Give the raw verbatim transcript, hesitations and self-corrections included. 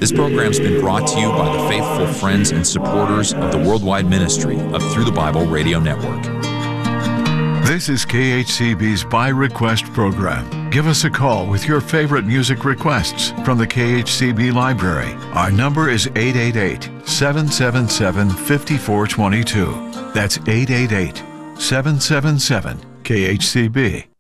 This program's been brought to you by the faithful friends and supporters of the worldwide ministry of Through the Bible Radio Network. This is K H C B's By Request program. Give us a call with your favorite music requests from the K H C B library. Our number is eight eight eight, seven seven seven, five four two two. That's eight eight eight, seven seven seven, K H C B.